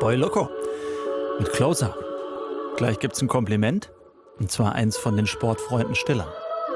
Boy Loco mit Closer. Gleich gibt's ein Kompliment, und zwar eins von den Sportfreunden Stiller.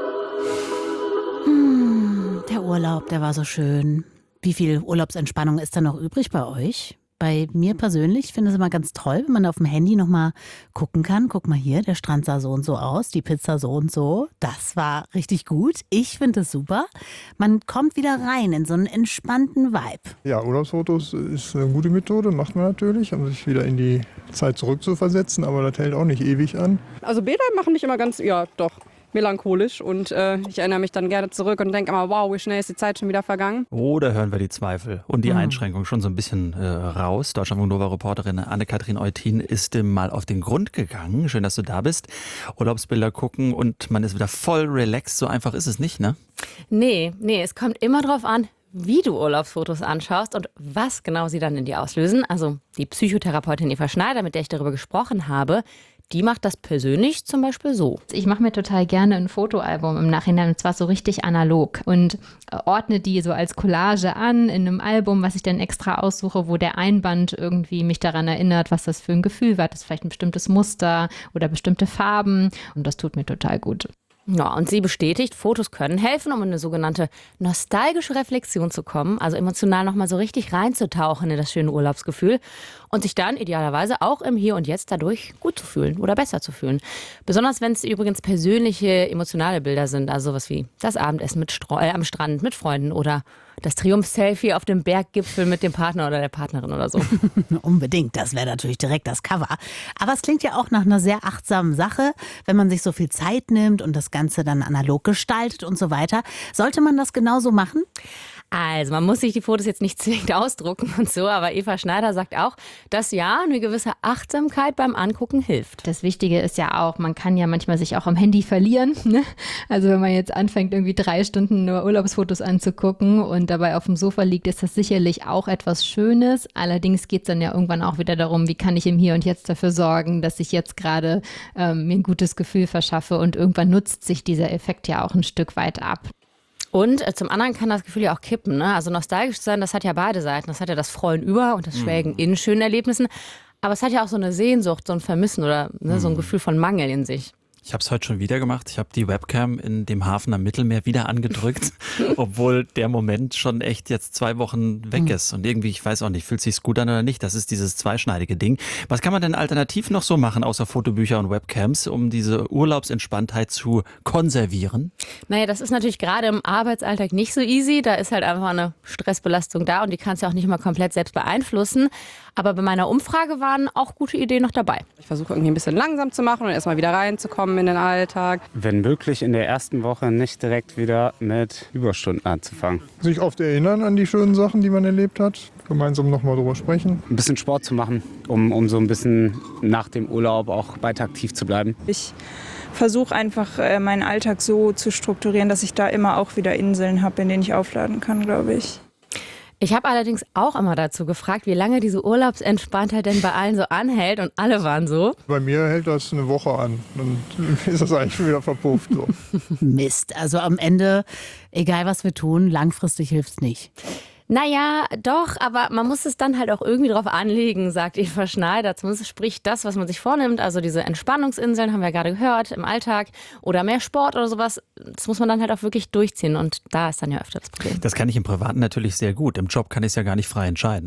Der Urlaub, der war so schön. Wie viel Urlaubsentspannung ist da noch übrig bei euch? Bei mir persönlich, ich finde es immer ganz toll, wenn man auf dem Handy nochmal gucken kann. Guck mal hier, der Strand sah so und so aus, die Pizza so und so. Das war richtig gut. Ich finde es super. Man kommt wieder rein in so einen entspannten Vibe. Ja, Urlaubsfotos ist eine gute Methode, macht man natürlich, um sich wieder in die Zeit zurückzuversetzen, aber das hält auch nicht ewig an. Also Bilder machen mich immer ganz, ja doch, melancholisch und ich erinnere mich dann gerne zurück und denke immer, wow, wie schnell ist die Zeit schon wieder vergangen. Oh, da hören wir die Zweifel und die Einschränkung schon so ein bisschen raus. Deutschlandfunk Nova-Reporterin Anne-Kathrin Eutin ist dem mal auf den Grund gegangen. Schön, dass du da bist. Urlaubsbilder gucken und man ist wieder voll relaxed. So einfach ist es nicht, ne? Nee, es kommt immer drauf an, wie du Urlaubsfotos anschaust und was genau sie dann in dir auslösen. Also die Psychotherapeutin Eva Schneider, mit der ich darüber gesprochen habe, die macht das persönlich zum Beispiel so. Ich mache mir total gerne ein Fotoalbum im Nachhinein, und zwar so richtig analog, und ordne die so als Collage an in einem Album, was ich dann extra aussuche, wo der Einband irgendwie mich daran erinnert, was das für ein Gefühl war. Das ist vielleicht ein bestimmtes Muster oder bestimmte Farben, und das tut mir total gut. Ja, und sie bestätigt, Fotos können helfen, um in eine sogenannte nostalgische Reflexion zu kommen, also emotional nochmal so richtig reinzutauchen in das schöne Urlaubsgefühl und sich dann idealerweise auch im Hier und Jetzt dadurch gut zu fühlen oder besser zu fühlen. Besonders wenn es übrigens persönliche, emotionale Bilder sind, also sowas wie das Abendessen am Strand mit Freunden oder das Triumph-Selfie auf dem Berggipfel mit dem Partner oder der Partnerin oder so. Unbedingt, das wäre natürlich direkt das Cover. Aber es klingt ja auch nach einer sehr achtsamen Sache, wenn man sich so viel Zeit nimmt und das Ganze dann analog gestaltet und so weiter. Sollte man das genauso machen? Also man muss sich die Fotos jetzt nicht zwingend ausdrucken und so, aber Eva Schneider sagt auch, dass ja eine gewisse Achtsamkeit beim Angucken hilft. Das Wichtige ist ja auch, man kann ja manchmal sich auch am Handy verlieren, ne? Also wenn man jetzt anfängt, irgendwie 3 Stunden nur Urlaubsfotos anzugucken und dabei auf dem Sofa liegt, ist das sicherlich auch etwas Schönes. Allerdings geht es dann ja irgendwann auch wieder darum, wie kann ich im Hier und Jetzt dafür sorgen, dass ich jetzt gerade mir ein gutes Gefühl verschaffe, und irgendwann nutzt sich dieser Effekt ja auch ein Stück weit ab. Und zum anderen kann das Gefühl ja auch kippen, ne? Also nostalgisch zu sein, das hat ja beide Seiten. Das hat ja das Freuen über und das Schwelgen in schönen Erlebnissen. Aber es hat ja auch so eine Sehnsucht, so ein Vermissen oder so ein Gefühl von Mangel in sich. Ich habe es heute schon wieder gemacht. Ich habe die Webcam in dem Hafen am Mittelmeer wieder angedrückt, obwohl der Moment schon echt jetzt 2 Wochen weg ist. Und irgendwie, ich weiß auch nicht, fühlt sich's gut an oder nicht. Das ist dieses zweischneidige Ding. Was kann man denn alternativ noch so machen, außer Fotobücher und Webcams, um diese Urlaubsentspanntheit zu konservieren? Naja, das ist natürlich gerade im Arbeitsalltag nicht so easy. Da ist halt einfach eine Stressbelastung da und die kannst du auch nicht immer komplett selbst beeinflussen. Aber bei meiner Umfrage waren auch gute Ideen noch dabei. Ich versuche irgendwie ein bisschen langsam zu machen und erstmal wieder reinzukommen in den Alltag. Wenn möglich in der ersten Woche nicht direkt wieder mit Überstunden anzufangen. Sich oft erinnern an die schönen Sachen, die man erlebt hat, gemeinsam nochmal drüber sprechen. Ein bisschen Sport zu machen, um so ein bisschen nach dem Urlaub auch weiter aktiv zu bleiben. Ich versuche einfach meinen Alltag so zu strukturieren, dass ich da immer auch wieder Inseln habe, in denen ich aufladen kann, glaube ich. Ich habe allerdings auch immer dazu gefragt, wie lange diese Urlaubsentspanntheit denn bei allen so anhält, und alle waren so. Bei mir hält das eine Woche an, dann ist das eigentlich schon wieder verpufft. So. Mist, also am Ende, egal was wir tun, langfristig hilft's nicht. Naja, doch, aber man muss es dann halt auch irgendwie drauf anlegen, sagt Eva Schneider. Zumindest sprich das, was man sich vornimmt, also diese Entspannungsinseln, haben wir ja gerade gehört, im Alltag oder mehr Sport oder sowas, das muss man dann halt auch wirklich durchziehen, und da ist dann ja öfter das Problem. Das kann ich im Privaten natürlich sehr gut. Im Job kann ich es ja gar nicht frei entscheiden.